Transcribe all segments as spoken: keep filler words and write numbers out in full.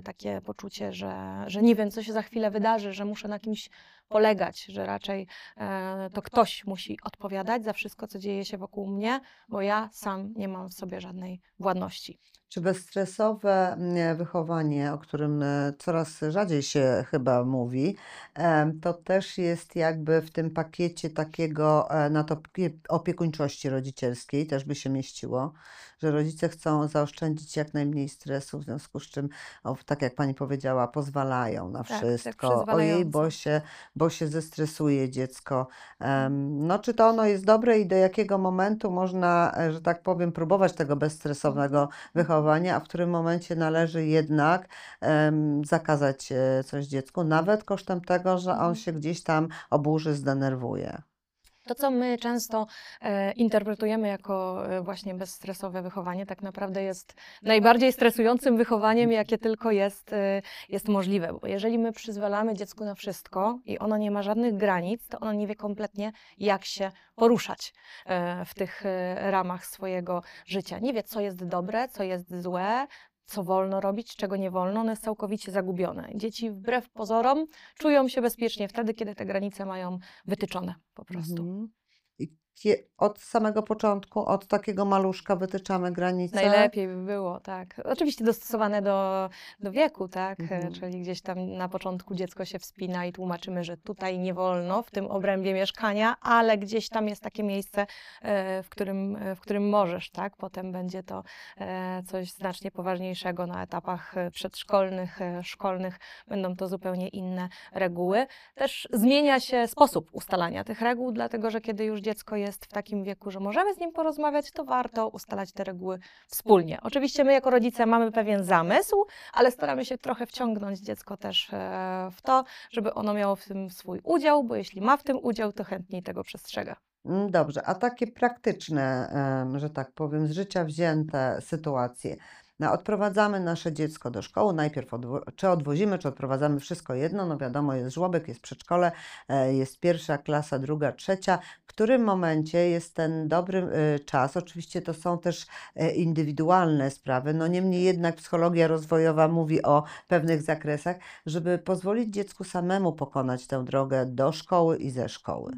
ciągle takie poczucie, że, że nie wiem, co się za chwilę wydarzy, że muszę na kimś polegać, że raczej e, to ktoś musi odpowiadać za wszystko, co dzieje się wokół mnie, bo ja sam nie mam w sobie żadnej władności. Czy bezstresowe mm, wychowanie, o którym e, coraz rzadziej się chyba mówi, em, to też jest jakby w tym pakiecie takiego e, na to opie- opiekuńczości rodzicielskiej też by się mieściło, że rodzice chcą zaoszczędzić jak najmniej stresu, w związku z czym, o, tak jak pani powiedziała, pozwalają na Tak, tak wszystko. Ojej, bo przyzwalająco. się, bo się zestresuje dziecko. Em, No, czy to ono jest dobre i do jakiego momentu można, e, że tak powiem, próbować tego bezstresowego wychowania, a w którym momencie należy jednak em, zakazać e, coś dziecku, nawet kosztem tego, że on się gdzieś tam oburzy, zdenerwuje. To, co my często e, interpretujemy jako e, właśnie bezstresowe wychowanie, tak naprawdę jest najbardziej stresującym wychowaniem, jakie tylko jest, e, jest możliwe. Bo jeżeli my przyzwalamy dziecku na wszystko i ono nie ma żadnych granic, to ono nie wie kompletnie, jak się poruszać e, w tych e, ramach swojego życia. Nie wie, co jest dobre, co jest złe, co wolno robić, czego nie wolno, ono jest całkowicie zagubione. Dzieci wbrew pozorom czują się bezpiecznie wtedy, kiedy te granice mają wytyczone po prostu. Mhm. I kie- od samego początku, od takiego maluszka wytyczamy granice. Najlepiej by było, tak. Oczywiście dostosowane do, do wieku, tak, e, Mhm. czyli gdzieś tam na początku dziecko się wspina i tłumaczymy, że tutaj nie wolno w tym obrębie mieszkania, ale gdzieś tam jest takie miejsce, e, w którym, e, w którym możesz, tak. Potem będzie to e, coś znacznie poważniejszego na etapach e, przedszkolnych, e, szkolnych, będą to zupełnie inne reguły. Też zmienia się sposób ustalania tych reguł, dlatego że kiedy już dziecko jest w takim wieku, że możemy z nim porozmawiać, to warto ustalać te reguły wspólnie. Oczywiście my jako rodzice mamy pewien zamysł, ale staramy się trochę wciągnąć dziecko też e, w to, żeby ono miało w tym swój udział, bo jeśli ma w tym udział, to chętniej tego przestrzega. Mm, Dobrze, a takie praktyczne, em, że tak powiem, z życia wzięte sytuacje. No, odprowadzamy nasze dziecko do szkoły, najpierw odwo- czy odwozimy, czy odprowadzamy, wszystko jedno, no wiadomo, jest żłobek, jest przedszkole, e, jest pierwsza klasa, druga, trzecia. W którym momencie jest ten dobry e, czas? Oczywiście to są też e, indywidualne sprawy, no niemniej jednak psychologia rozwojowa mówi o pewnych zakresach, żeby pozwolić dziecku samemu pokonać tę drogę do szkoły i ze szkoły.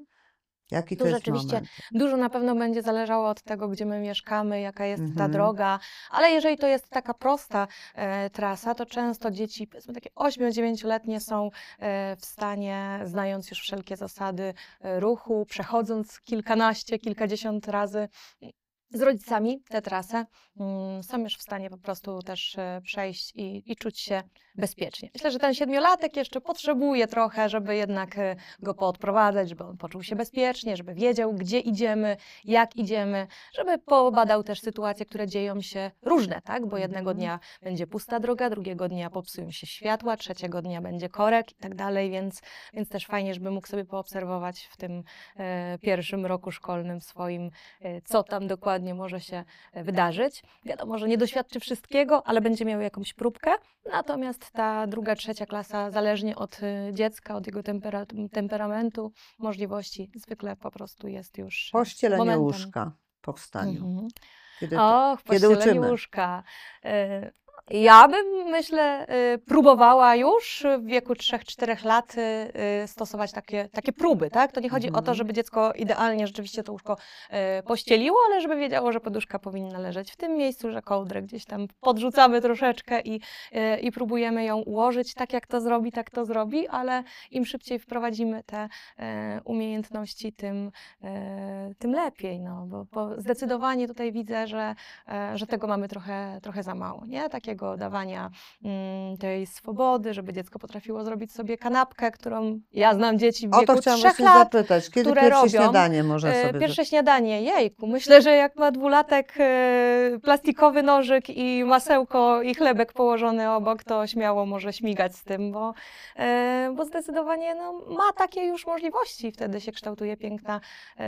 Jaki to Tu jest rzeczywiście moment? dużo na pewno będzie zależało od tego, gdzie my mieszkamy, jaka jest ta Mhm. droga, ale jeżeli to jest taka prosta e, trasa, to często dzieci, powiedzmy takie osiem-dziewięcioletnie są e, w stanie, znając już wszelkie zasady e, ruchu, przechodząc kilkanaście, kilkadziesiąt razy z rodzicami tę trasę, mm, są już w stanie po prostu też e, przejść i, i czuć się bezpiecznie. Myślę, że ten siedmiolatek jeszcze potrzebuje trochę, żeby jednak e, go poodprowadzać, żeby on poczuł się bezpiecznie, żeby wiedział, gdzie idziemy, jak idziemy, żeby pobadał też sytuacje, które dzieją się różne, tak? Bo jednego Mhm. dnia będzie pusta droga, drugiego dnia popsują się światła, trzeciego dnia będzie korek i tak dalej, więc, więc też fajnie, żeby mógł sobie poobserwować w tym e, pierwszym roku szkolnym swoim, e, co tam dokładnie może się e, wydarzyć. Wiadomo, że nie doświadczy wszystkiego, ale będzie miał jakąś próbkę, natomiast ta druga, trzecia klasa, zależnie od e, dziecka, od jego tempera temperamentu, możliwości, zwykle po prostu jest już e, Pościelenie momentem. łóżka po wstaniu. Mhm. Kiedy, to, Och, kiedy pościelenie uczymy. łóżka. E, Ja bym, myślę, e, próbowała już w wieku trzech czterech lat e, stosować takie, takie próby, tak? To nie chodzi o to, Mhm. żeby dziecko idealnie rzeczywiście to łóżko e, pościeliło, ale żeby wiedziało, że poduszka powinna leżeć w tym miejscu, że kołdrę gdzieś tam podrzucamy troszeczkę i, e, i próbujemy ją ułożyć tak, jak to zrobi, tak to zrobi, ale im szybciej wprowadzimy te e, umiejętności, tym, e, tym lepiej, no, bo, bo zdecydowanie tutaj widzę, że, e, że tego mamy trochę, trochę za mało, nie? Takiego dawania mm, tej swobody, żeby dziecko potrafiło zrobić sobie kanapkę, którą ja znam dzieci w O to wieku chciałam trzech właśnie lat, zapytać. Kiedy które pierwsze robią. śniadanie może E, sobie... Pierwsze śniadanie, jejku, myślę, że jak ma dwulatek, e, plastikowy nożyk i masełko i chlebek położony obok, to śmiało może śmigać z tym, bo, e, bo zdecydowanie no, ma takie już możliwości. Wtedy się kształtuje piękna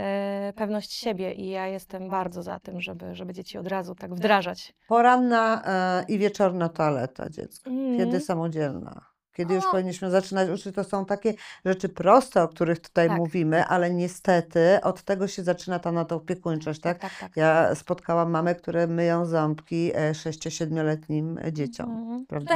e, pewność siebie i ja jestem bardzo za tym, żeby, żeby dzieci od razu tak wdrażać. Poranna e, i wieczorna toaleta dziecka. Kiedy Mm. samodzielna? Kiedy już O, powinniśmy zaczynać uczyć? To są takie rzeczy proste, o których tutaj tak, mówimy, ale niestety od tego się zaczyna ta nadopiekuńczość, tak, tak? tak, tak. Ja spotkałam mamy, które myją ząbki e, sześcio-siedmioletnim dzieciom, Mhm. prawda?